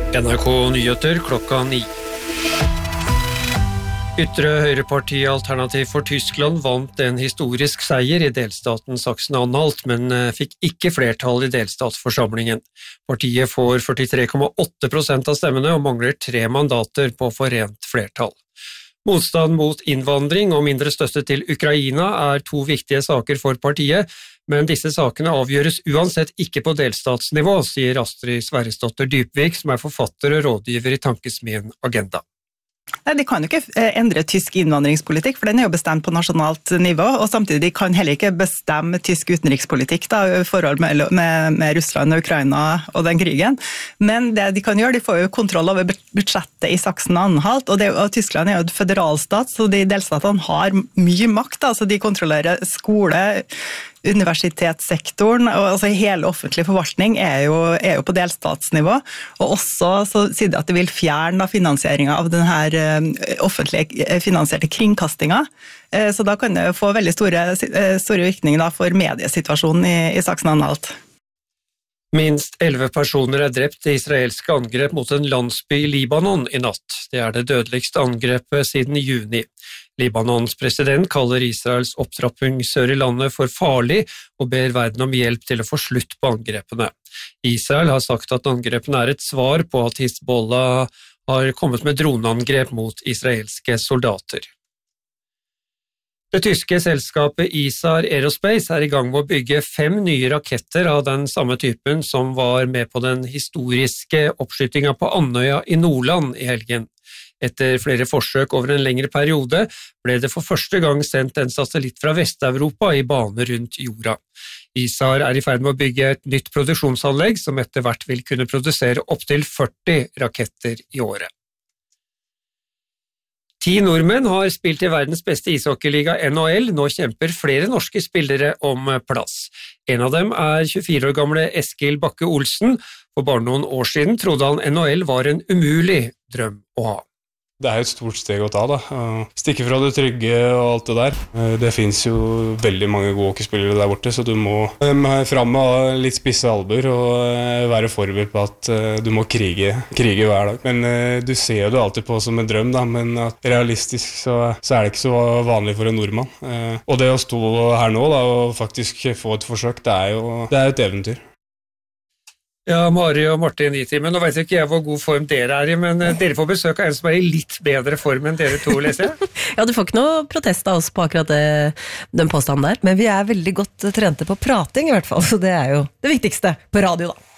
NRK Nyheter klokka 9. Ytre høyreparti Alternativ for Tyskland vant en historisk seier i delstaten Sachsen-Anhalt, men fikk ikke flertall i delstatsforsamlingen. Partiet får 43,8% av stemmene og mangler 3 mandater på forent flertall. Motstand mot innvandring og mindre støtte til Ukraina er 2 viktige saker for partiet, men disse sakene avgjøres uansett ikke på delstatsnivå, sier Astrid Sverresdotter Dybvik, som er forfatter og rådgiver i tankesmien Agenda. Nei, de kan jo ikke endre tysk innvandringspolitikk, for den er jo bestemt på nasjonalt nivå, og samtidig de kan heller ikke bestemme tysk utenrikspolitikk i forhold med Russland og Ukraina og den krigen. Men det de kan gjøre, de får jo kontroll over budsjettet i Sachsen-Anhalt, og Tyskland er jo et føderalstat, så de delstatene har mye makt, så de kontrollerer skole, universitetssektoren, og altså hele offentlig forvaltning er jo på delstatsnivå, og også så sier de at de vil fjerne finansieringen av den her offentlig finansierte kringkastinga, så da kan det få veldig store virkninger for mediesituasjonen i Sachsen-Anhalt. Minst 11 personer er drept i israelske angrep mot en landsby i Libanon i natt. Det er det dødeligste angrepet siden juni. Libanons president kaller Israels opptrapping sør i landet for farlig og ber verden om hjelp til å få slutt på angrepene. Israel har sagt at angrepene er et svar på at Hizbollah har kommet med droneangrep mot israelske soldater. Det tyske selskapet ISAR Aerospace er i gang med å bygge 5 nye raketter av den samme typen som var med på den historiske oppskytingen på Andøya i Nordland i helgen. Etter flere forsøk over en lengre periode ble det for første gang sendt en satellitt fra Vest-Europa i bane rundt jorda. ISAR er i ferd med å bygge et nytt produksjonsanlegg som etter hvert vil kunne produsere opp til 40 raketter i året. 10 nordmenn har spilt i verdens beste ishockeyliga NHL, nå kjemper flere norske spillere om plass. En av dem er 24 år gamle Eskil Bakke Olsen. For bare noen år siden trodde han NHL var en umulig drøm å ha. Det er jo et stort steg å ta, da. Stikke fra det trygge og alt det der. Det finnes jo veldig mange gode hockeyspillere der borte, så du må fram med litt spisse albuer og være forberedt på at du må krige hver dag. Men du ser jo det alltid på som en drøm, da, men realistisk så er det ikke så vanlig for en nordmann. Og det å stå her nå da, og faktisk få et forsøk, det er et eventyr. Ja, Mari og Martin i timen. Nå vet ikke jeg hvor god form dere er i, men dere får besøk av en som er i litt bedre form enn dere to, leser jeg. Ja, du får ikke noe protest av oss på akkurat den påstanden der, men vi er veldig godt trente på prating i hvert fall, så det er jo det viktigste på radio da.